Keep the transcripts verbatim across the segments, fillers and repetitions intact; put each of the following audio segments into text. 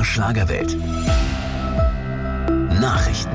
der Schlagerwelt. Nachrichten.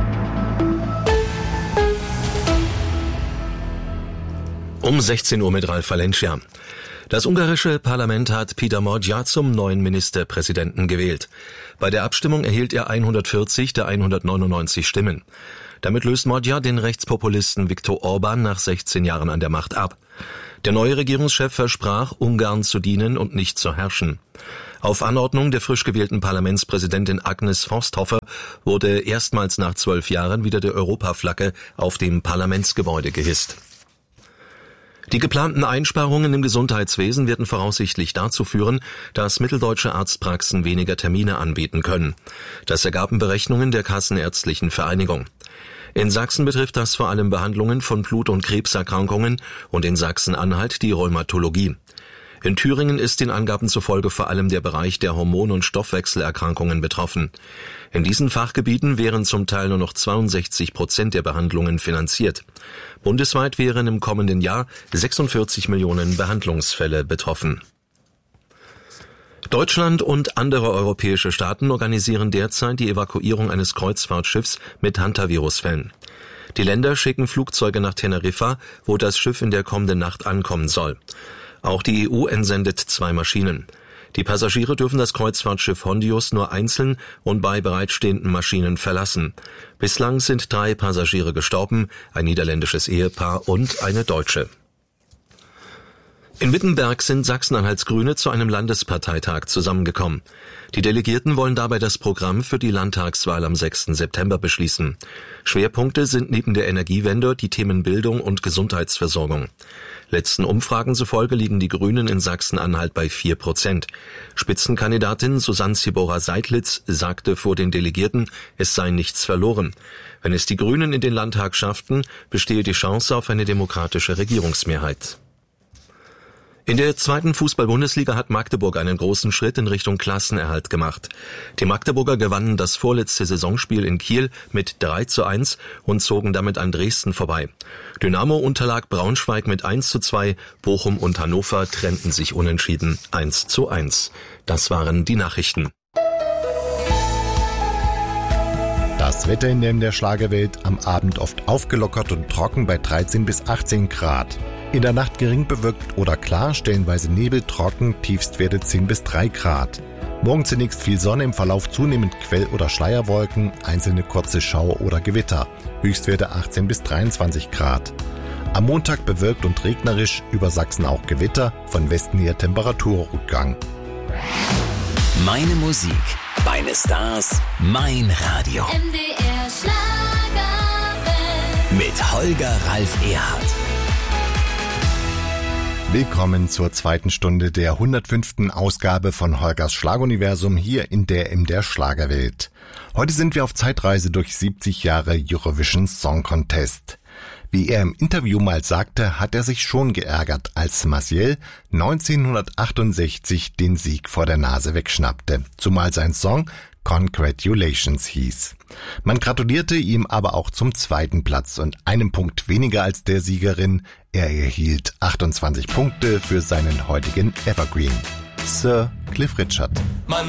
Um sechzehn Uhr mit Ralf Valencia. Das ungarische Parlament hat Péter Magyar zum neuen Ministerpräsidenten gewählt. Bei der Abstimmung erhielt er hundertvierzig der hundertneunundneunzig Stimmen. Damit löst Magyar den Rechtspopulisten Viktor Orbán nach sechzehn Jahren an der Macht ab. Der neue Regierungschef versprach, Ungarn zu dienen und nicht zu herrschen. Auf Anordnung der frisch gewählten Parlamentspräsidentin Agnes Forsthofer wurde erstmals nach zwölf Jahren wieder die Europaflagge auf dem Parlamentsgebäude gehisst. Die geplanten Einsparungen im Gesundheitswesen werden voraussichtlich dazu führen, dass mitteldeutsche Arztpraxen weniger Termine anbieten können. Das ergaben Berechnungen der Kassenärztlichen Vereinigung. In Sachsen betrifft das vor allem Behandlungen von Blut- und Krebserkrankungen und in Sachsen-Anhalt die Rheumatologie. In Thüringen ist den Angaben zufolge vor allem der Bereich der Hormon- und Stoffwechselerkrankungen betroffen. In diesen Fachgebieten wären zum Teil nur noch zweiundsechzig Prozent der Behandlungen finanziert. Bundesweit wären im kommenden Jahr sechsundvierzig Millionen Behandlungsfälle betroffen. Deutschland und andere europäische Staaten organisieren derzeit die Evakuierung eines Kreuzfahrtschiffs mit Hantavirus-Fällen. Die Länder schicken Flugzeuge nach Teneriffa, wo das Schiff in der kommenden Nacht ankommen soll. Auch die E U entsendet zwei Maschinen. Die Passagiere dürfen das Kreuzfahrtschiff Hondius nur einzeln und bei bereitstehenden Maschinen verlassen. Bislang sind drei Passagiere gestorben, ein niederländisches Ehepaar und eine Deutsche. In Wittenberg sind Sachsen-Anhalts Grüne zu einem Landesparteitag zusammengekommen. Die Delegierten wollen dabei das Programm für die Landtagswahl am sechsten September beschließen. Schwerpunkte sind neben der Energiewende die Themen Bildung und Gesundheitsversorgung. Letzten Umfragen zufolge liegen die Grünen in Sachsen-Anhalt bei vier Prozent. Spitzenkandidatin Susanne Zibora-Seidlitz sagte vor den Delegierten, es sei nichts verloren. Wenn es die Grünen in den Landtag schafften, bestehe die Chance auf eine demokratische Regierungsmehrheit. In der zweiten Fußball-Bundesliga hat Magdeburg einen großen Schritt in Richtung Klassenerhalt gemacht. Die Magdeburger gewannen das vorletzte Saisonspiel in Kiel mit drei zu eins und zogen damit an Dresden vorbei. Dynamo unterlag Braunschweig mit eins zu zwei, Bochum und Hannover trennten sich unentschieden eins zu eins. Das waren die Nachrichten. Das Wetter in der, in der Schlagerwelt: am Abend oft aufgelockert und trocken bei dreizehn bis achtzehn Grad. In der Nacht gering bewölkt oder klar, stellenweise Nebel, trocken, Tiefstwerte zehn bis drei Grad. Morgen zunächst viel Sonne, im Verlauf zunehmend Quell- oder Schleierwolken, einzelne kurze Schauer oder Gewitter. Höchstwerte achtzehn bis dreiundzwanzig Grad. Am Montag bewölkt und regnerisch, über Sachsen auch Gewitter, von Westen her Temperaturrückgang. Meine Musik, meine Stars, mein Radio. M D R Schlagerwelt. Mit Holger Ralf Erhardt. Willkommen zur zweiten Stunde der hundertfünften Ausgabe von Holgers Schlaguniversum hier in der in der Schlagerwelt. Heute sind wir auf Zeitreise durch siebzig Jahre Eurovision Song Contest. Wie er im Interview mal sagte, hat er sich schon geärgert, als Maciel neunzehnhundertachtundsechzig den Sieg vor der Nase wegschnappte, zumal sein Song Congratulations hieß. Man gratulierte ihm aber auch zum zweiten Platz und einem Punkt weniger als der Siegerin. Er erhielt achtundzwanzig Punkte für seinen heutigen Evergreen. Sir Cliff Richard.